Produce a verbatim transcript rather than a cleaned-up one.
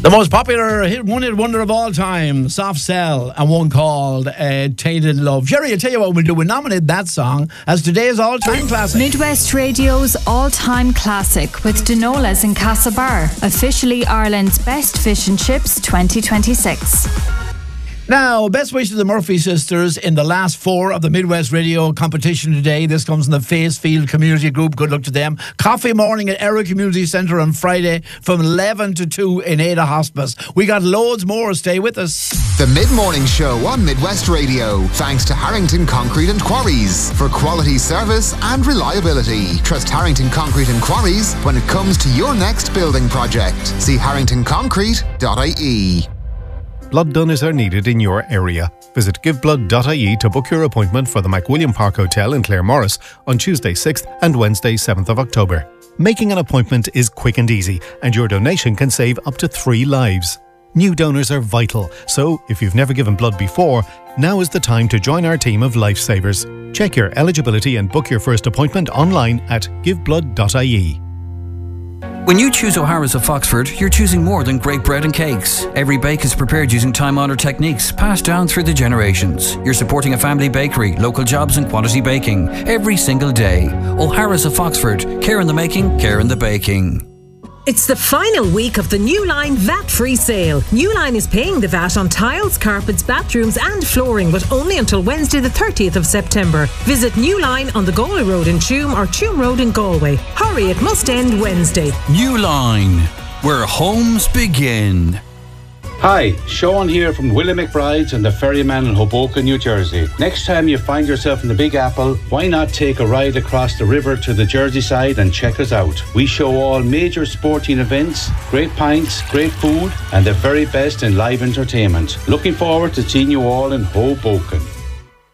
The most popular hit, one-hit wonder of all time, Soft Cell, and one called uh, Tainted Love. Jerry, I tell you what we'll do. We'll nominate that song as today's all-time classic. Midwest Radio's all-time classic with Denolas in Castlebar. Officially Ireland's best fish and chips twenty twenty-six. Now, best wishes to the Murphy sisters in the last four of the Midwest Radio competition today. This comes from the Facefield Community Group. Good luck to them. Coffee morning at Era Community Centre on Friday from eleven to two in Ada Hospice. We got loads more. Stay with us. The Mid-Morning Show on Midwest Radio. Thanks to Harrington Concrete and Quarries for quality service and reliability. Trust Harrington Concrete and Quarries when it comes to your next building project. See harrington concrete dot I E. Blood donors are needed in your area. Visit give blood dot I E to book your appointment for the McWilliam Park Hotel in Claremorris on Tuesday sixth and Wednesday seventh of October. Making an appointment is quick and easy, and your donation can save up to three lives. New donors are vital, so if you've never given blood before, now is the time to join our team of lifesavers. Check your eligibility and book your first appointment online at give blood dot I E. When you choose O'Hara's of Foxford, you're choosing more than great bread and cakes. Every bake is prepared using time-honoured techniques passed down through the generations. You're supporting a family bakery, local jobs and quality baking every single day. O'Hara's of Foxford. Care in the making, care in the baking. It's the final week of the Newline V A T-free sale. Newline is paying the V A T on tiles, carpets, bathrooms and flooring, but only until Wednesday the thirtieth of September. Visit Newline on the Galway Road in Tuam or Tuam Road in Galway. Hurry, it must end Wednesday. Newline, where homes begin. Hi, Sean here from Willie McBride's and the Ferryman in Hoboken, New Jersey. Next time you find yourself in the Big Apple, why not take a ride across the river to the Jersey side and check us out? We show all major sporting events, great pints, great food, and the very best in live entertainment. Looking forward to seeing you all in Hoboken.